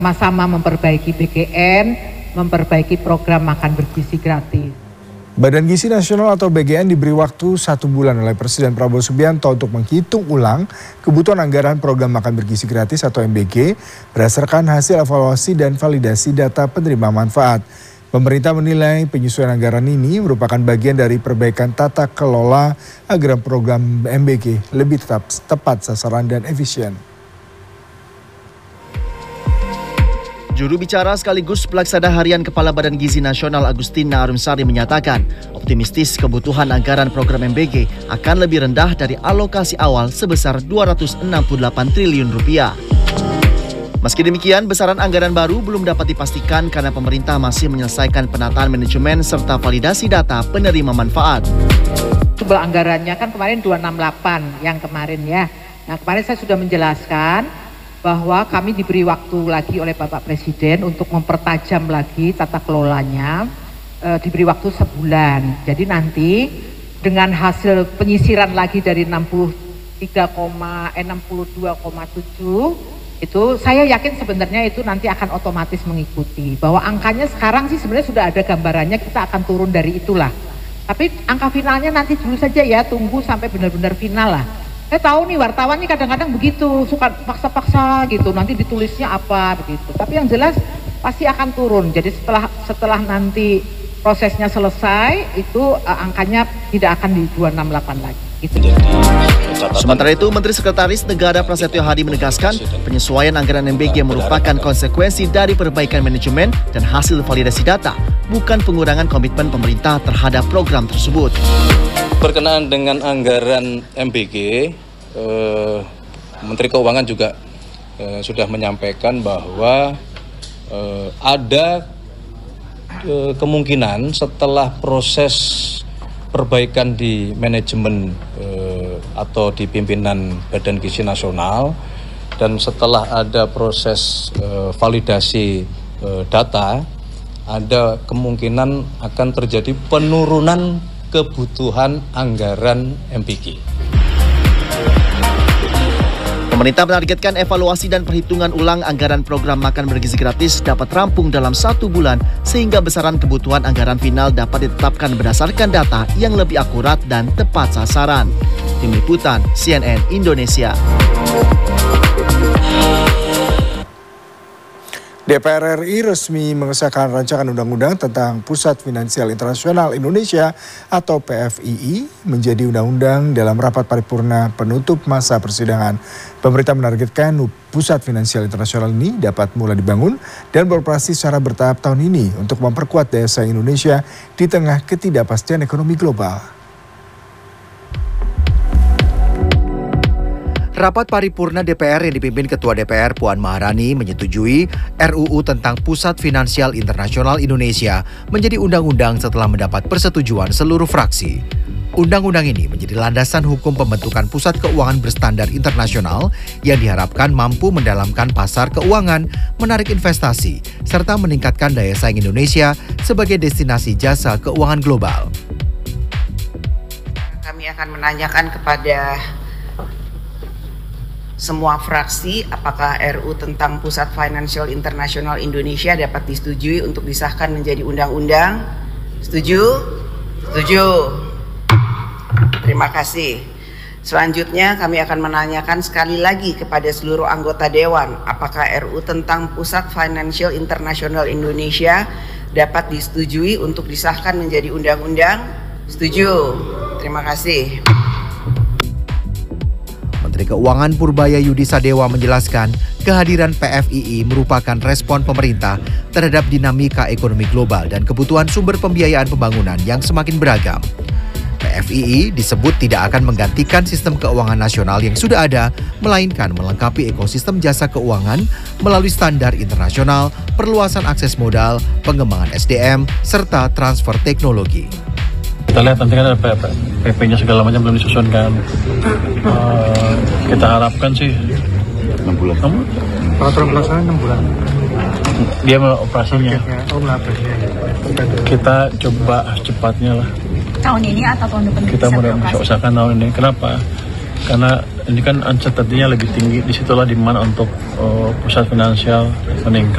Sama-sama memperbaiki BGN, memperbaiki program makan bergizi gratis. Badan Gizi Nasional atau BGN diberi waktu 1 bulan oleh Presiden Prabowo Subianto untuk menghitung ulang kebutuhan anggaran program makan bergizi gratis atau MBG berdasarkan hasil evaluasi dan validasi data penerima manfaat. Pemerintah menilai penyesuaian anggaran ini merupakan bagian dari perbaikan tata kelola agar program MBG lebih tepat sasaran dan efisien. Juru bicara sekaligus pelaksana harian Kepala Badan Gizi Nasional Agustina Arumsari menyatakan optimistis kebutuhan anggaran program MBG akan lebih rendah dari alokasi awal sebesar Rp268 triliun. Meski demikian, besaran anggaran baru belum dapat dipastikan karena pemerintah masih menyelesaikan penataan manajemen serta validasi data penerima manfaat. Jumlah anggarannya kan kemarin 268 yang kemarin ya. Nah kemarin saya sudah menjelaskan bahwa kami diberi waktu lagi oleh Bapak Presiden untuk mempertajam lagi tata kelolanya, diberi waktu sebulan. Jadi nanti dengan hasil penyisiran lagi dari 62,7 itu saya yakin sebenarnya itu nanti akan otomatis mengikuti. Bahwa angkanya sekarang sih sebenarnya sudah ada gambarannya, kita akan turun dari itulah. Tapi angka finalnya nanti dulu saja ya, tunggu sampai benar-benar final lah. Saya tahu nih wartawan nih kadang-kadang begitu, suka paksa-paksa gitu, nanti ditulisnya apa begitu. Tapi yang jelas pasti akan turun. Jadi setelah nanti prosesnya selesai, itu angkanya tidak akan di 268 lagi. Gitu. Sementara itu, Menteri Sekretaris Negara Prasetyo Hadi menegaskan penyesuaian anggaran MBG merupakan konsekuensi dari perbaikan manajemen dan hasil validasi data, bukan pengurangan komitmen pemerintah terhadap program tersebut. Berkenaan dengan anggaran MBG, Menteri Keuangan juga sudah menyampaikan bahwa ada kemungkinan setelah proses perbaikan di manajemen atau di pimpinan Badan Gizi Nasional dan setelah ada proses validasi data, ada kemungkinan akan terjadi penurunan kebutuhan anggaran MBG. Pemerintah menargetkan evaluasi dan perhitungan ulang anggaran program makan bergizi gratis dapat rampung dalam 1 bulan sehingga besaran kebutuhan anggaran final dapat ditetapkan berdasarkan data yang lebih akurat dan tepat sasaran. Tim Liputan CNN Indonesia. DPR RI resmi mengesahkan rancangan undang-undang tentang Pusat Finansial Internasional Indonesia atau PFII menjadi undang-undang dalam rapat paripurna penutup masa persidangan. Pemerintah menargetkan Pusat Finansial Internasional ini dapat mulai dibangun dan beroperasi secara bertahap tahun ini untuk memperkuat daya saing Indonesia di tengah ketidakpastian ekonomi global. Rapat paripurna DPR yang dipimpin Ketua DPR Puan Maharani menyetujui RUU tentang Pusat Finansial Internasional Indonesia menjadi undang-undang setelah mendapat persetujuan seluruh fraksi. Undang-undang ini menjadi landasan hukum pembentukan pusat keuangan berstandar internasional yang diharapkan mampu mendalamkan pasar keuangan, menarik investasi, serta meningkatkan daya saing Indonesia sebagai destinasi jasa keuangan global. Kami akan menanyakan kepada semua fraksi apakah RUU tentang Pusat Finansial Internasional Indonesia dapat disetujui untuk disahkan menjadi undang-undang. Setuju? Setuju. Terima kasih. Selanjutnya kami akan menanyakan sekali lagi kepada seluruh anggota Dewan apakah RUU tentang Pusat Financial International Indonesia dapat disetujui untuk disahkan menjadi undang-undang. Setuju. Terima kasih. Menteri Keuangan Purbaya Yudi Sadewa menjelaskan kehadiran PFII merupakan respon pemerintah terhadap dinamika ekonomi global dan kebutuhan sumber pembiayaan pembangunan yang semakin beragam. PFII disebut tidak akan menggantikan sistem keuangan nasional yang sudah ada, melainkan melengkapi ekosistem jasa keuangan melalui standar internasional, perluasan akses modal, pengembangan SDM, serta transfer teknologi. Kita lihat nanti kan ada PP-nya segala macam belum disusun kan. Kita harapkan sih 6 bulan. Peraturan pelaksanaan 6 bulan. Dia operasinya. Kita coba cepatnya lah. Tahun ini atau tahun depan? Kita bisa usahakan tahun ini. Kenapa? Karena ini kan uncertainty-nya lebih tinggi. Disitulah demand untuk pusat finansial meningkat.